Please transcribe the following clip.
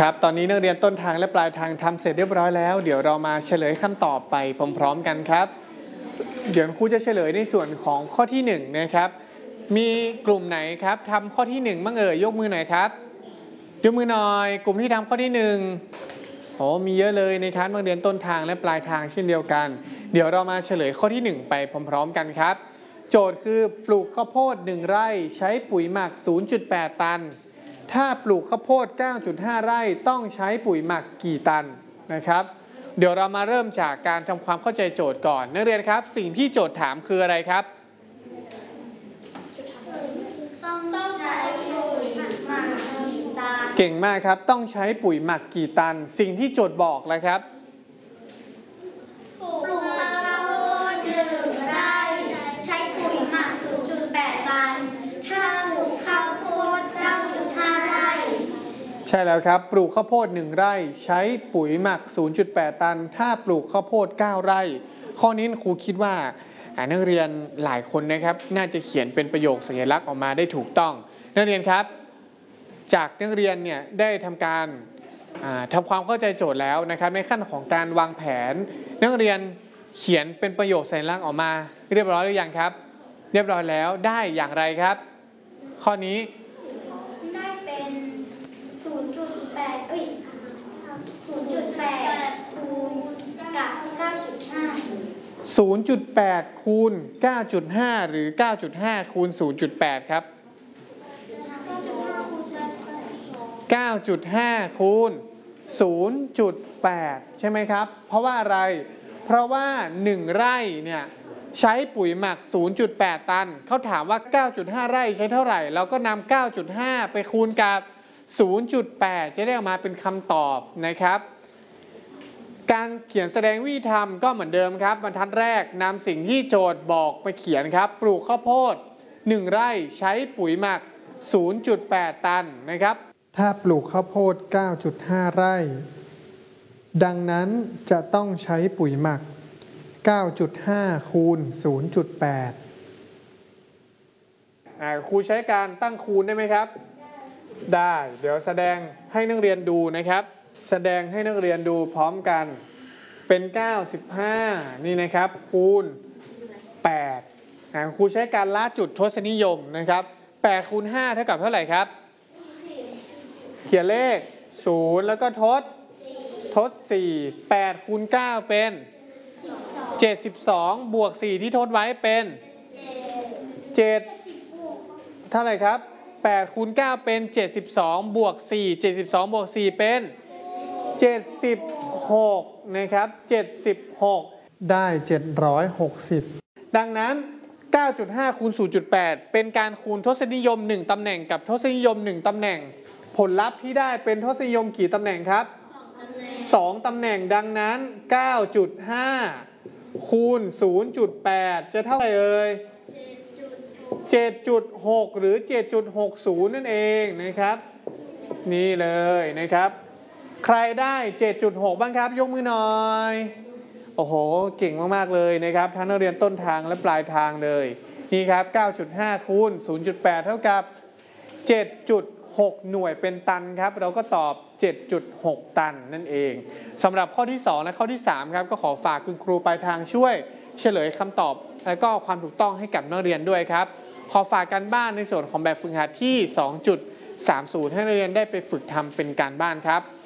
ครับตอนนี้นักเรียนต้นทางและปลายทางทำเสร็จเรียบร้อยแล้วเดี๋ยวเรามาเฉลยคำตอบไปพร้อมๆกันครับเดี๋ยวครูจะเฉลยในส่วนของข้อที่1นะครับมีกลุ่มไหนครับทำข้อที่1บ้างยกมือหน่อยครับยกมือหน่อยกลุ่มที่ทำข้อที่1โอ้มีเยอะเลยนะครับนักเรียนต้นทางและปลายทางเช่นเดียวกันเดี๋ยวเรามาเฉลยข้อที่1ไปพร้อมๆกันครับโจทย์คือปลูกข้าวโพด1ไร่ใช้ปุ๋ยหมัก 0.8 ตันถ้าปลูกข้าวโพด 9.5 ไร่ต้องใช้ปุ๋ยหมักกี่ตันนะครับเดี๋ยวเรามาเริ่มจากการทำความเข้าใจโจทย์ก่อนนักเรียนครับสิ่งที่โจทย์ถามคืออะไรครับต้องใช้ปุ๋ยหมักกี่ตันเก่งมากครับต้องใช้ปุ๋ยหมักกี่ตันสิ่งที่โจทย์บอกเลยครับปลูกข้าวโพด1 ไร่ใช้ปุ๋ยหมัก 0.8 ตันถ้าปลูกข้าวโพด 9.5 ไร่ใช่แล้วครับปลูกข้าวโพด1 ไร่ใช้ปุ๋ยหมัก 0.8 ตันถ้าปลูกข้าวโพด 9 ไร่ข้อนี้ครูคิดว่านักเรียนหลายคนนะครับน่าจะเขียนเป็นประโยคสัญลักษณ์ออกมาได้ถูกต้องนักเรียนครับจากนักเรียนเนี่ยได้ทำการทำความเข้าใจโจทย์แล้วนะครับในขั้นของการวางแผนนักเรียนเขียนเป็นประโยคสัญลักษณ์ออกมาเรียบร้อยหรือยังครับเรียบร้อยแล้วได้อย่างไรครับข้อนี้ได้เป็น 0.8 คูณกับ 9.5 0.8 คูณ 9.5 หรือ 9.5 คูณ 0.8 ครับ 9.5 คูณ 0.8 ใช่ไหมครับเพราะว่าอะไรเพราะว่า1 ไร่เนี่ยใช้ปุ๋ยหมัก 0.8 ตันเขาถามว่า 9.5 ไร่ใช้เท่าไหร่เราก็นำ 9.5 ไปคูณกับ 0.8 จะได้ออกมาเป็นคำตอบนะครับการเขียนแสดงวิธีทำก็เหมือนเดิมครับบรรทัดแรกนำสิ่งที่โจทย์บอกไปเขียนครับปลูกข้าวโพด1 ไร่ใช้ปุ๋ยหมัก 0.8 ตันนะครับถ้าปลูกข้าวโพด 9.5 ไร่ดังนั้นจะต้องใช้ปุ๋ยหมัก 9.5 คูณ 0.8 ครูใช้การตั้งคูณได้ไหมครับได้เดี๋ยวแสดงให้นักเรียนดูนะครับแสดงให้นักเรียนดูพร้อมกันเป็น95นี่นะครับคูณ8ครูใช้การละจุดทศนิยมนะครับ8คูณ5เท่ากับเท่าไหร่ครับเขียนเลข0แล้วก็ทด4 8คูณ9เป็น72บวก4ที่ทดไว้เป็น7เท่าไหร่ครับ8คูณ9เป็น72บวก4 72บวก4เป็น76นะครับ76ได้760ดังนั้น 9.5 คูณ 0.8 เป็นการคูณทศนิยม1ตำแหน่งกับทศนิยม1ตำแหน่งผลลัพธ์ที่ได้เป็นทศนิยมกี่ตำแหน่งครับ2 ตำแหน่งดังนั้น 9.5 คูณ 0.8 จะเท่าไหร่เอ่ย 7.6 หรือ 7.60 นั่นเองนะครับนี่เลยนะครับใครได้ 7.6 บ้างครับยกมือหน่อยโอ้โหเก่งมากๆเลยนะครับทั้งนักเรียนต้นทางและปลายทางเลยนี่ครับ 9.5 คูณ 0.8 เท่ากับ 7.6 หน่วยเป็นตันครับเราก็ตอบ 7.6 ตันนั่นเองสำหรับข้อที่2และข้อที่3ครับก็ขอฝากคุณครูปลายทางช่วยเฉลยคำตอบและก็ความถูกต้องให้กับนักเรียนด้วยครับขอฝากการบ้านในส่วนของแบบฝึกหัดที่ 2.30 ให้นักเรียนได้ไปฝึกทำเป็นการบ้านครับ